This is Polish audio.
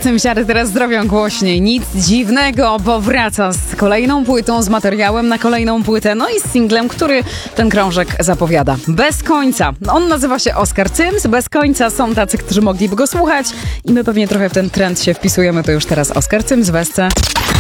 Cyms, ale teraz zrobią głośniej. Nic dziwnego, bo wraca z kolejną płytą, z materiałem na kolejną płytę, no i z singlem, który ten krążek zapowiada. Bez końca. On nazywa się Oskar Cyms. Bez końca są tacy, którzy mogliby go słuchać i my pewnie trochę w ten trend się wpisujemy. To już teraz Oskar Cyms w SC.